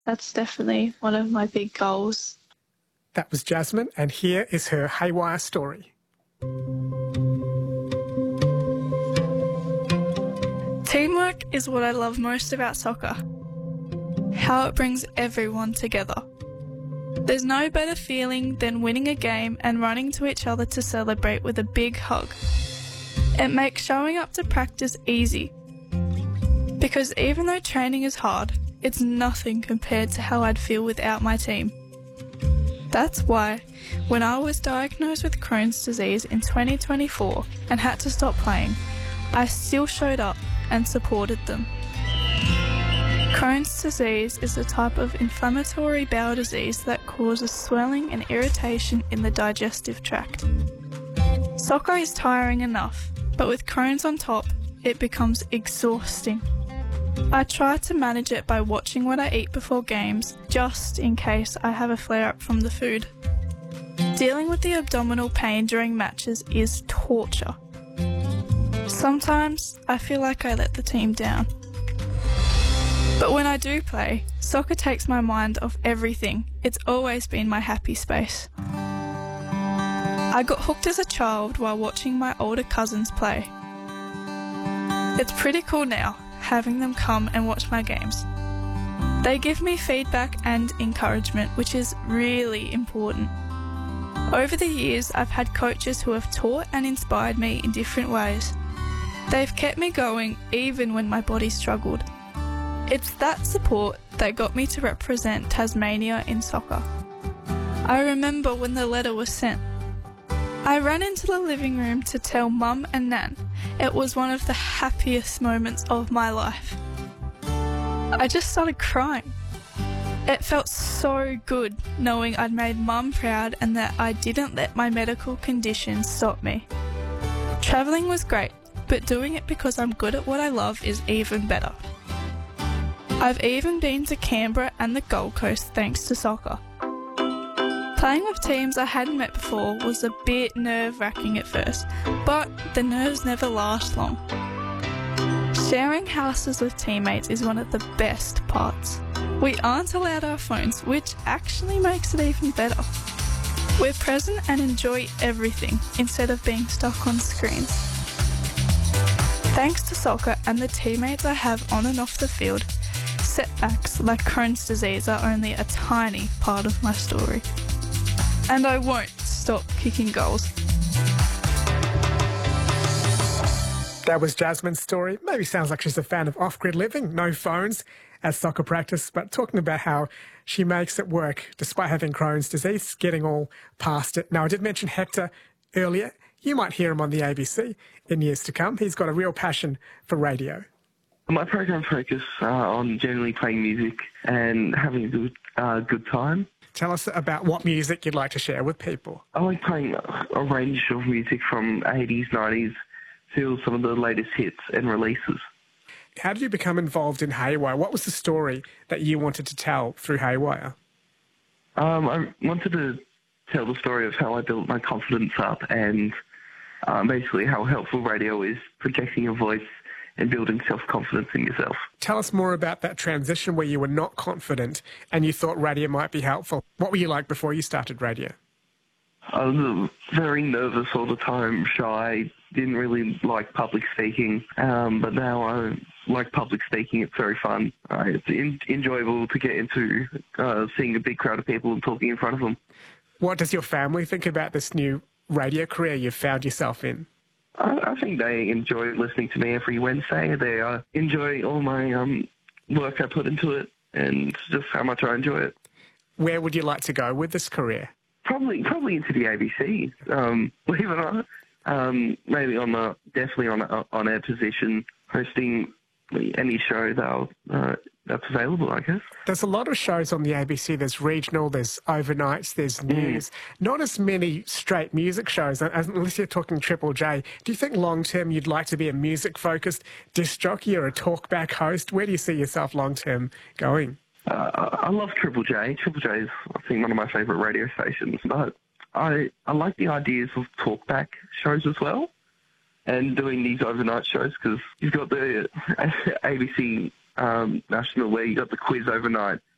That's definitely one of my big goals. That was Jasmine, and here is her Haywire story. Teamwork is what I love most about soccer. How it brings everyone together. There's no better feeling than winning a game and running to each other to celebrate with a big hug. It makes showing up to practice easy. Because even though training is hard, it's nothing compared to how I'd feel without my team. That's why, when I was diagnosed with Crohn's disease in 2024 and had to stop playing, I still showed up and supported them. Crohn's disease is a type of inflammatory bowel disease that causes swelling and irritation in the digestive tract. Soccer is tiring enough, but with Crohn's on top, it becomes exhausting. I try to manage it by watching what I eat before games, just in case I have a flare-up from the food. Dealing with the abdominal pain during matches is torture. Sometimes I feel like I let the team down. But when I do play, soccer takes my mind off everything. It's always been my happy space. I got hooked as a child while watching my older cousins play. It's pretty cool now, having them come and watch my games. They give me feedback and encouragement, which is really important. Over the years, I've had coaches who have taught and inspired me in different ways. They've kept me going even when my body struggled. It's that support that got me to represent Tasmania in soccer. I remember when the letter was sent. I ran into the living room to tell Mum and Nan. It was one of the happiest moments of my life. I just started crying. It felt so good knowing I'd made Mum proud and that I didn't let my medical condition stop me. Travelling was great, but doing it because I'm good at what I love is even better. I've even been to Canberra and the Gold Coast thanks to soccer. Playing with teams I hadn't met before was a bit nerve-wracking at first, but the nerves never last long. Sharing houses with teammates is one of the best parts. We aren't allowed our phones, which actually makes it even better. We're present and enjoy everything instead of being stuck on screens. Thanks to soccer and the teammates I have on and off the field, setbacks like Crohn's disease are only a tiny part of my story. And I won't stop kicking goals. That was Jasmine's story. Maybe sounds like she's a fan of off-grid living, no phones at soccer practice, but talking about how she makes it work despite having Crohn's disease, getting all past it. Now, I did mention Hector earlier. You might hear him on the ABC in years to come. He's got a real passion for radio. My program focuses on generally playing music and having a good time. Tell us about what music you'd like to share with people. I like playing a range of music from 80s, 90s to some of the latest hits and releases. How did you become involved in Haywire? What was the story that you wanted to tell through Haywire? I wanted to tell the story of how I built my confidence up and basically how helpful radio is projecting your voice and building self-confidence in yourself. Tell us more about that transition where you were not confident and you thought radio might be helpful. What were you like before you started radio? I was very nervous all the time, shy, didn't really like public speaking, but now I like public speaking. It's very fun. It's enjoyable to get into seeing a big crowd of people and talking in front of them. What does your family think about this new radio career you've found yourself in? I think they enjoy listening to me every Wednesday. They enjoy all my work I put into it and just how much I enjoy it. Where would you like to go with this career? Probably into the ABC, believe it or not. Maybe definitely on an on-air position, hosting any show that's available, I guess. There's a lot of shows on the ABC. There's regional, there's overnights, there's news. Not as many straight music shows, unless you're talking Triple J. Do you think long-term you'd like to be a music-focused disc jockey or a talkback host? Where do you see yourself long-term going? I love Triple J. Triple J is, I think, one of my favourite radio stations. But I like the ideas of talkback shows as well and doing these overnight shows because you've got the ABC National where you got the quiz overnight